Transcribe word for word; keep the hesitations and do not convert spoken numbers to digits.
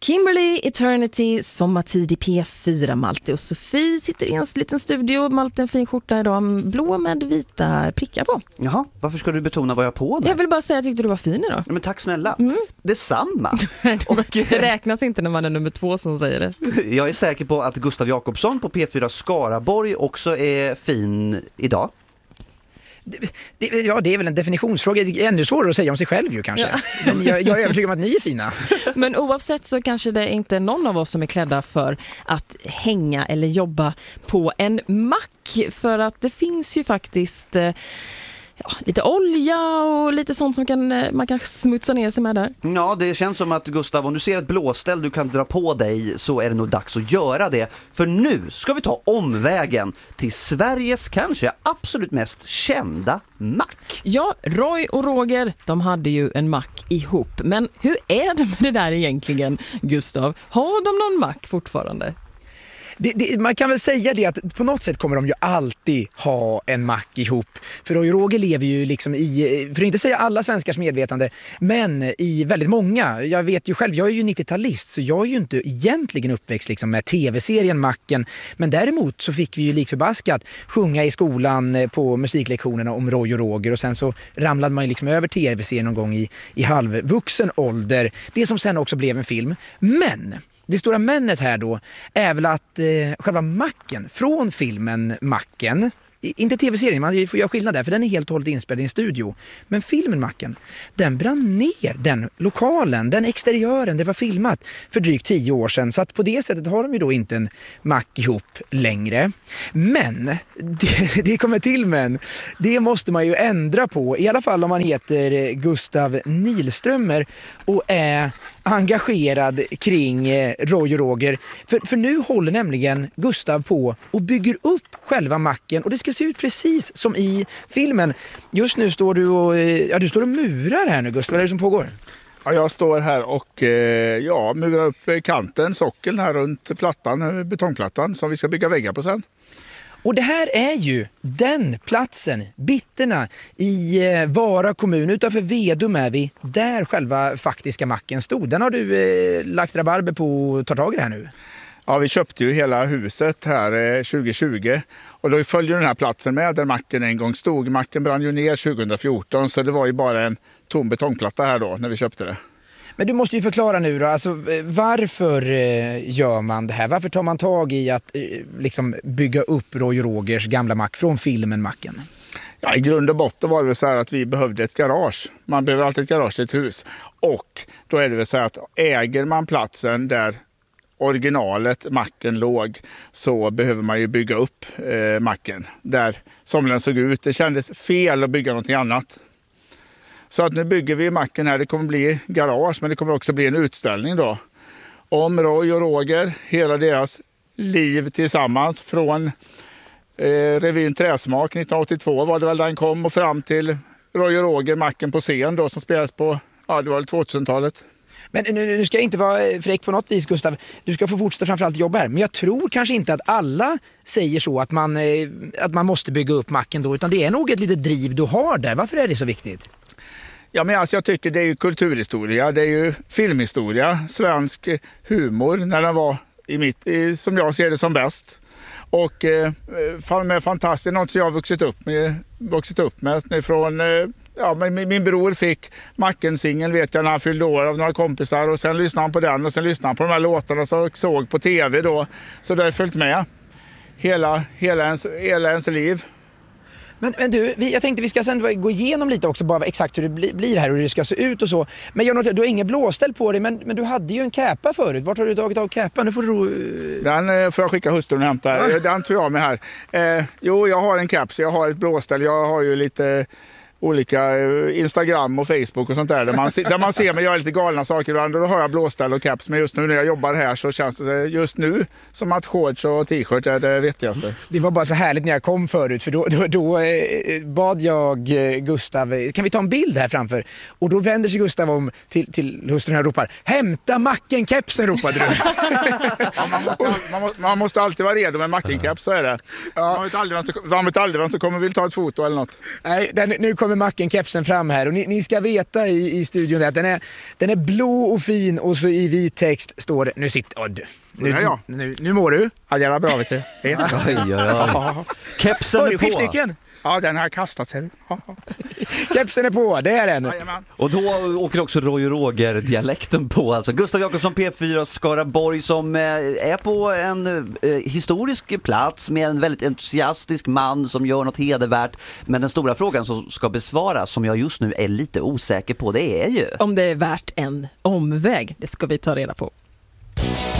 Kimberly, Eternity, sommartid i P fyra. Malte och Sofie sitter i en liten studio. Malte en fin skjorta idag, blå med vita prickar på. Jaha, varför ska du betona vad jag har på mig? Jag vill bara säga att jag tyckte du var fin idag. Ja, men tack snälla, mm. Detsamma. Och det räknas inte när man är nummer två som säger det. Jag är säker på att Gustav Jakobsson på P fyra Skaraborg också är fin idag. Det, det, ja, det är väl en definitionsfråga. Det är ännu svårare att säga om sig själv ju kanske. Ja. Men jag, jag är övertygad om att ni är fina. Men oavsett så kanske det inte är någon av oss som är klädda för att hänga eller jobba på en mack. För att det finns ju faktiskt eh, ja, lite olja och lite sånt som kan, man kan smutsa ner sig med där. Ja, det känns som att Gustav, om du ser ett blåställ du kan dra på dig så är det nog dags att göra det. För nu ska vi ta omvägen till Sveriges kanske absolut mest kända mack. Ja, Roy och Roger, de hade ju en mack ihop. Men hur är det med det där egentligen, Gustav? Har de någon mack fortfarande? Det, det, man kan väl säga det att på något sätt kommer de ju alltid ha en mack ihop. För Roy och Roger lever ju liksom i, för att inte säga alla svenskars medvetande, men i väldigt många. Jag vet ju själv, jag är ju nittiotalist så jag är ju inte egentligen uppväxt liksom med tv-serien Macken. Men däremot så fick vi ju likt förbaskat sjunga i skolan på musiklektionerna om Roy och Roger. Och sen så ramlade man ju liksom över tv-serien någon gång i, i halvvuxen ålder. Det som sen också blev en film. Men det stora männet här då är väl att eh, själva macken från filmen Macken, inte tv-serien, man får göra skillnad där för den är helt och hållet inspelad i en studio. Men filmen Macken, den brann ner den lokalen, den exteriören, det var filmat för drygt tio år sedan. Så att på det sättet har de ju då inte en mack ihop längre. Men, det, det kommer till men, det måste man ju ändra på. I alla fall om man heter Gustav Nilströmer och är engagerad kring Roy och Roger. För, för nu håller nämligen Gustav på och bygger upp själva macken och det ska se ut precis som i filmen. Just nu står du och, ja, du står och murar här nu, Gustav. Vad är det som pågår? Ja, jag står här och eh, ja, murar upp kanten, sockeln här runt plattan, betongplattan som vi ska bygga väggar på sen. Och det här är ju den platsen, Bitterna, i eh, Vara kommun. Utanför Vedum är vi, där själva faktiska macken stod. Den har du eh, lagt rabarber på och tar tag i det här nu. Ja, vi köpte ju hela huset här eh, tjugo tjugo och då följer den här platsen med där macken en gång stod. Macken brann ju ner tjugo fjorton så det var ju bara en tom betongplatta här då när vi köpte det. Men du måste ju förklara nu då, alltså, varför eh, gör man det här? Varför tar man tag i att eh, liksom bygga upp Roy och Rogers gamla mack från filmen Macken? Ja, i grund och botten var det så här att vi behövde ett garage. Man behöver alltid ett garage till ett hus. Och då är det väl så här att äger man platsen där originalet macken låg så behöver man ju bygga upp eh, macken där som den såg ut. Det kändes fel att bygga någonting annat. Så att nu bygger vi macken här. Det kommer bli garage men det kommer också bli en utställning då. Om Roy och Roger, hela deras liv tillsammans från eh, revyn Träsmak nittonhundraåttiotvå var det väl den kom och fram till Roy och Roger, macken på scen då som spelades på, ja det var tvåtusentalet. Men nu, nu ska jag inte vara fräck på något vis, Gustav. Du ska få fortsätta framförallt jobba här. Men jag tror kanske inte att alla säger så att man, eh, att man måste bygga upp macken då. Utan det är nog ett litet driv du har där. Varför är det så viktigt? Ja, men alltså jag tycker det är ju kulturhistoria, det är ju filmhistoria, svensk humor när den var i mitt, i, som jag ser det som bäst. Och eh, med fantastiskt, något som jag har vuxit upp med, vuxit upp med från, eh, ja, min, min bror fick Macken-singeln vet jag när han fyllde år av några kompisar och sen lyssnade han på den och sen lyssnade han på de här låtarna som såg på tv då, så det har följt med hela, hela, ens, hela ens liv. Men, men du, vi, jag tänkte vi ska sen gå igenom lite också bara exakt hur det bli, blir här och hur det ska se ut och så. Men jag noterar, du har ingen blåställ på dig, men, men du hade ju en käpa förut. Vart har du tagit av käpan? Nu får du... Den eh, får jag skicka hustrun och hämta. Ja. Den tog jag med här. Eh, jo, jag har en caps, jag har ett blåställ. Jag har ju lite olika eh, Instagram och Facebook och sånt där. Där man, där man ser mig göra lite galna saker ibland. Då har jag blåställ och caps. Men just nu när jag jobbar här så känns det just nu som att shorts och t-shirt är det vettigaste. Det var bara så härligt när jag kom förut. För då, då, då eh, bad jag eh, Gustav, kan vi ta en bild här framför? Och då vänder sig Gustav om till, till hustrun och ropar, hämta Macken-kepsen, ropade du. Ja, man, måste, man, måste, man måste alltid vara redo med Macken-keps, så är det. Ja. Man vet aldrig vem som, man vet aldrig vem som kommer vill ta ett foto eller något. Nej, den, nu kommer kommer macken kepsen fram här och ni, ni ska veta i, i studion att den är, den är blå och fin och så i vit text står det, nu sitter, oh, du, nu, Ja, ja. nu, nu mår du. Ja, det är bra vet du. Oj, oj, oj. Kepsen Oj, är på. skiftnyckeln. Ja, den har kastat sig. Ja, ja. Kepsen är på, det är den. Jajamän. Och då åker också Roy och Roger-dialekten på. Alltså Gustav Jakobsson, P fyra Skaraborg, som eh, är på en eh, historisk plats med en väldigt entusiastisk man som gör något hedervärt. Men den stora frågan som ska besvaras, som jag just nu är lite osäker på, det är ju... Om det är värt en omväg, det ska vi ta reda på.